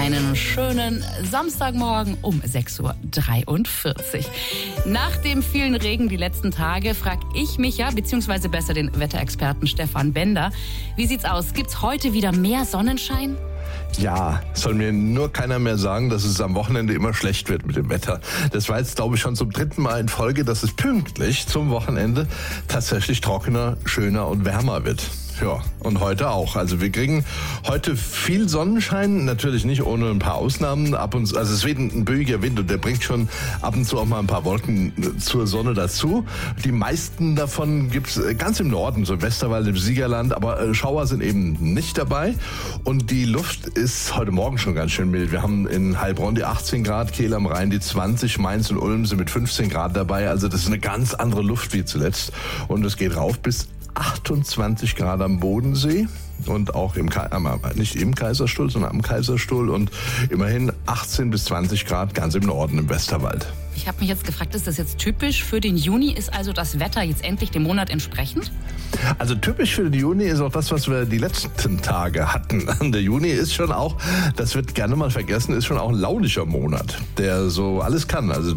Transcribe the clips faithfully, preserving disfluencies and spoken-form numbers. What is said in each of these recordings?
Einen schönen Samstagmorgen um sechs Uhr dreiundvierzig. Nach dem vielen Regen die letzten Tage frage ich mich ja, beziehungsweise besser den Wetterexperten Stefan Bender, wie sieht's aus? Gibt's heute wieder mehr Sonnenschein? Ja, soll mir nur keiner mehr sagen, dass es am Wochenende immer schlecht wird mit dem Wetter. Das war jetzt, glaube ich, schon zum dritten Mal in Folge, dass es pünktlich zum Wochenende tatsächlich trockener, schöner und wärmer wird. Ja, und heute auch. Also wir kriegen heute viel Sonnenschein, natürlich nicht ohne ein paar Ausnahmen. Ab und also es weht ein böiger Wind und der bringt schon ab und zu auch mal ein paar Wolken zur Sonne dazu. Die meisten davon gibt's ganz im Norden, so im Westerwald, im Siegerland, aber Schauer sind eben nicht dabei. Und die Luft ist heute Morgen schon ganz schön mild. Wir haben in Heilbronn die achtzehn Grad, Kehl am Rhein die zwanzig, Mainz und Ulm sind mit fünfzehn Grad dabei. Also das ist eine ganz andere Luft wie zuletzt. Und es geht rauf bis achtundzwanzig Grad am Bodensee und auch im nicht im Kaiserstuhl, sondern am Kaiserstuhl und immerhin achtzehn bis zwanzig Grad ganz im Norden im Westerwald. Ich habe mich jetzt gefragt, ist das jetzt typisch für den Juni? Ist also das Wetter jetzt endlich dem Monat entsprechend? Also typisch für den Juni ist auch das, was wir die letzten Tage hatten. Der Juni ist schon auch, das wird gerne mal vergessen, ist schon auch ein launischer Monat, der so alles kann. Also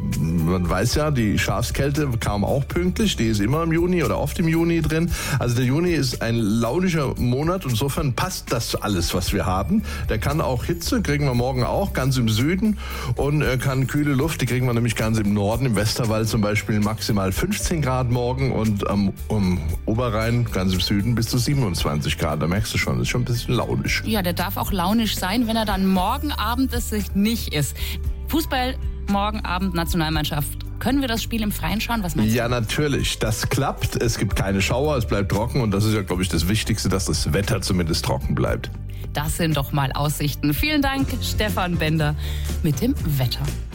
man weiß ja, die Schafskälte kam auch pünktlich, die ist immer im Juni oder oft im Juni drin. Also der Juni ist ein launischer Monat und insofern passt das alles, was wir haben. Der kann auch Hitze, kriegen wir morgen auch, ganz im Süden, und er kann kühle Luft, die kriegen wir nämlich ganz im Norden, im Westerwald zum Beispiel maximal fünfzehn Grad morgen und am um Oberrhein, ganz im Süden, bis zu siebenundzwanzig Grad. Da merkst du schon, das ist schon ein bisschen launisch. Ja, der darf auch launisch sein, wenn er dann morgen Abend es nicht ist. Fußball, morgen Abend, Nationalmannschaft. Können wir das Spiel im Freien schauen? Was meinst du? Ja, natürlich. Das klappt. Es gibt keine Schauer, es bleibt trocken und das ist ja, glaube ich, das Wichtigste, dass das Wetter zumindest trocken bleibt. Das sind doch mal Aussichten. Vielen Dank, Stefan Bender mit dem Wetter.